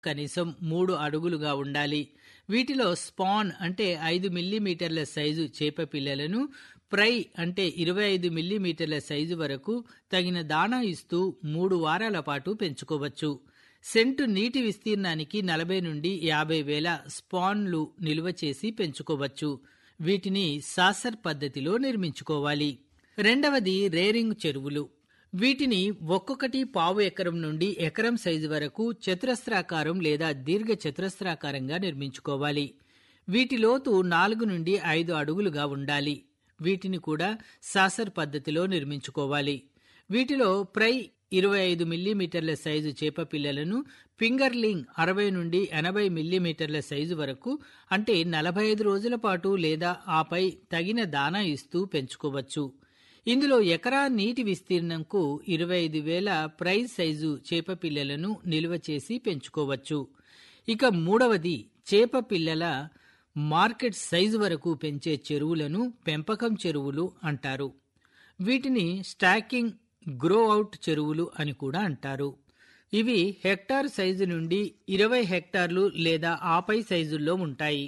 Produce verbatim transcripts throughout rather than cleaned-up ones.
కనీసం మూడు అడుగులుగా ఉండాలి. వీటిలో స్పాన్ అంటే ఐదు మిల్లీమీటర్ల సైజు చేప పిల్లలను, ఫ్రై అంటే ఇరవై ఐదు మిల్లీమీటర్ల సైజు వరకు తగిన దాణా ఇస్తూ మూడు వారాల పాటు పెంచుకోవచ్చు. సెంటు నీటి విస్తీర్ణానికి నలభై నుండి యాభై వేల స్పాన్లు నిల్వ చేసి పెంచుకోవచ్చు. వీటిని సాసర్ పద్ధతిలో నిర్మించుకోవాలి. రెండవది రేరింగ్ చెరువులు. వీటిని ఒక్కొక్కటి పావు ఎకరం నుండి ఎకరం సైజు వరకు చతురస్రాకారం లేదా దీర్ఘ చతురస్రాకారంగా నిర్మించుకోవాలి. వీటి లోతు నాలుగు నుండి ఐదు అడుగులుగా ఉండాలి. వీటిని కూడా సాసర్ పద్ధతిలో నిర్మించుకోవాలి. వీటిలో ప్రై ఇరవై ఐదు మిల్లీమీటర్ల సైజు చేప పిల్లలను, ఫింగర్లింగ్ అరవై నుండి ఎనభై మిల్లీమీటర్ల సైజు వరకు అంటే నలభై ఐదు రోజుల పాటు లేదా ఆపై తగిన దానా ఇస్తూ పెంచుకోవచ్చు. ఇందులో ఎకరా నీటి విస్తీర్ణంకు ఇరవై ఐదు వేల ప్రైజ్ సైజు చేప పిల్లలను నిల్వ చేసి పెంచుకోవచ్చు. ఇక మూడవది చేప పిల్లల మార్కెట్ సైజు వరకు పెంచే చెరువులను పెంపకం చెరువులు అంటారు. వీటిని స్టాకింగ్ గ్రో అవుట్ చెరువులు అని కూడా అంటారు. ఇవి హెక్టార్ సైజు నుండి ఇరవై హెక్టార్లు లేదా ఆపై సైజుల్లో ఉంటాయి.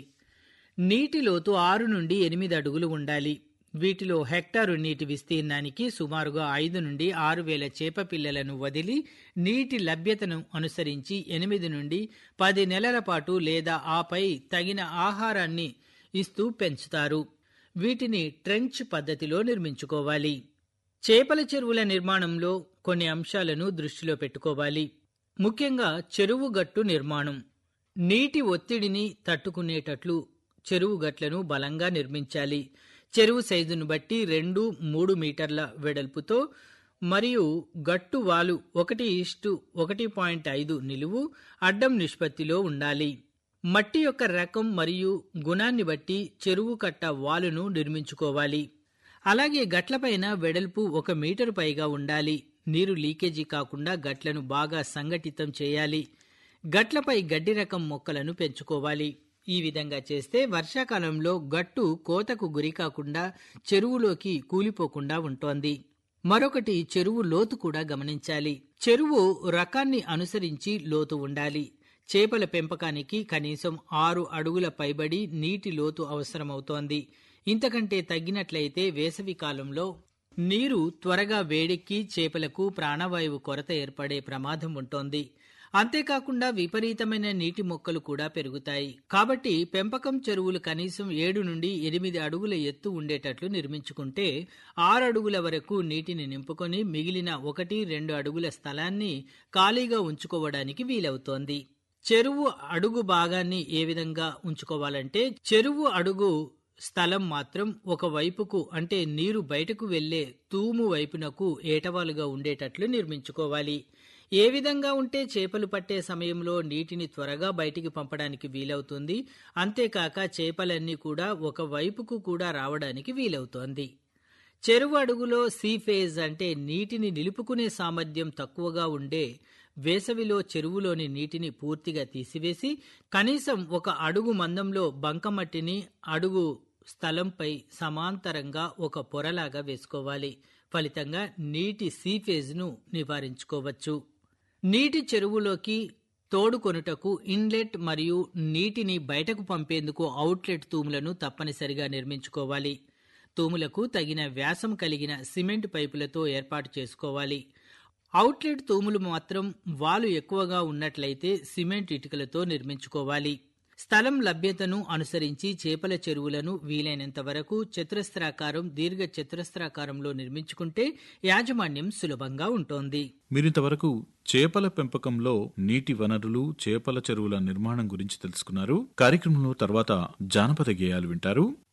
నీటి లోతు ఆరు నుండి ఎనిమిది అడుగులు ఉండాలి. వీటిలో హెక్టారు నీటి విస్తీర్ణానికి సుమారుగా ఐదు నుండి ఆరు వేల చేప పిల్లలను వదిలి నీటి లభ్యతను అనుసరించి ఎనిమిది నుండి పది నెలల పాటు లేదా ఆపై తగిన ఆహారాన్ని ఇస్తూ పెంచుతారు. వీటిని ట్రెంచ్ పద్ధతిలో నిర్మించుకోవాలి. చేపల చెరువుల నిర్మాణంలో కొన్ని అంశాలను దృష్టిలో పెట్టుకోవాలి. ముఖ్యంగా చెరువు గట్టు నిర్మాణం. నీటి ఒత్తిడిని తట్టుకునేటట్లు చెరువు గట్లను బలంగా నిర్మించాలి. చెరువు సైజును బట్టి రెండు మూడు మీటర్ల వెడల్పుతో మరియు గట్టు వాలు ఒకటి ఇష్టు ఒకటి పాయింట్ ఐదు నిలువు అడ్డం నిష్పత్తిలో ఉండాలి. మట్టి యొక్క రకం మరియు గుణాన్ని బట్టి చెరువు కట్ట వాలును నిర్మించుకోవాలి. అలాగే గట్లపైన వెడల్పు ఒక మీటరు పైగా ఉండాలి. నీరు లీకేజీ కాకుండా గట్లను బాగా సంఘటితం చేయాలి. గట్లపై గడ్డి రకం మొక్కలను పెంచుకోవాలి. ఈ విధంగా చేస్తే వర్షాకాలంలో గట్టు కోతకు గురి కాకుండా చెరువులోకి కూలిపోకుండా ఉంటోంది. మరొకటి చెరువు లోతు కూడా గమనించాలి. చెరువు రకాన్ని అనుసరించి లోతు ఉండాలి. చేపల పెంపకానికి కనీసం ఆరు అడుగుల పైబడి నీటి లోతు అవసరమవుతోంది. ఇంతకంటే తగ్గినట్లయితే వేసవి కాలంలో నీరు త్వరగా వేడెక్కి చేపలకు ప్రాణవాయువు కొరత ఏర్పడే ప్రమాదం ఉంటోంది. అంతేకాకుండా విపరీతమైన నీటి మొక్కలు కూడా పెరుగుతాయి. కాబట్టి పెంపకం చెరువులు కనీసం ఏడు నుండి ఎనిమిది అడుగుల ఎత్తు ఉండేటట్లు నిర్మించుకుంటే ఆరు అడుగుల వరకు నీటిని నింపుకొని మిగిలిన ఒకటి రెండు అడుగుల స్థలాన్ని ఖాళీగా ఉంచుకోవడానికి వీలవుతోంది. చెరువు అడుగు భాగాన్ని ఏ విధంగా ఉంచుకోవాలంటే చెరువు అడుగు స్థలం మాత్రం ఒక వైపుకు అంటే నీరు బయటకు వెళ్లే తూము వైపునకు ఏటవాలుగా ఉండేటట్లు నిర్మించుకోవాలి. ఏ విధంగా ఉంటే చేపలు పట్టే సమయంలో నీటిని త్వరగా బయటికి పంపడానికి వీలవుతుంది. అంతేకాక చేపలన్నీ కూడా ఒక వైపుకు కూడా రావడానికి వీలవుతోంది. చెరువు అడుగులో సీఫేజ్ అంటే నీటిని నిలుపుకునే సామర్థ్యం తక్కువగా ఉండే వేసవిలో చెరువులోని నీటిని పూర్తిగా తీసివేసి కనీసం ఒక అడుగు మందంలో బంకమట్టిని అడుగు స్థలంపై సమాంతరంగా ఒక పొరలాగా వేసుకోవాలి. ఫలితంగా నీటి సీఫేజ్ను నివారించుకోవచ్చు. నీటి చెరువులోకి తోడుకొనుటకు ఇన్లెట్ మరియు నీటిని బయటకు పంపేందుకు అవుట్లెట్ తూములను తప్పనిసరిగా నిర్మించుకోవాలి. తూములకు తగిన వ్యాసం కలిగిన సిమెంట్ పైపులతో ఏర్పాటు చేసుకోవాలి. అవుట్లెట్ తూములు మాత్రం వాలు ఎక్కువగా ఉన్నట్లయితే సిమెంట్ ఇటుకలతో నిర్మించుకోవాలి. స్థలం లభ్యతను అనుసరించి చేపల చెరువులను వీలైనంత వరకు చతురస్రాకారం, దీర్ఘ చతురస్రాకారంలో నిర్మించుకుంటే యాజమాన్యం సులభంగా ఉంటోంది. మీరింతవరకు చేపల పెంపకంలో నీటి వనరులు, చేపల చెరువుల నిర్మాణం గురించి తెలుసుకున్నారు. కార్యక్రమంలో తర్వాత జానపద గేయాలు వింటారు.